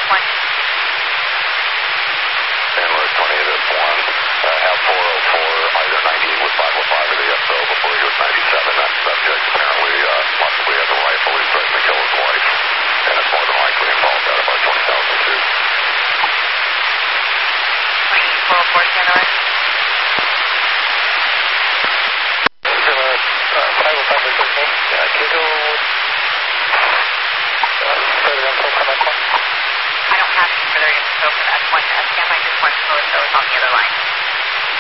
S1. Inlet 20 to S1. Have 404, either 98 with 505 or the SO before he goes 97. That subject apparently possibly has a rifle. He's threatening to kill his wife. And it's more than likely involved at about 20,000 feet. 404, stand by. 505 is okay. Can you go further info from that one? I don't have any further info for that one. Stand by just one, so it's on the other line.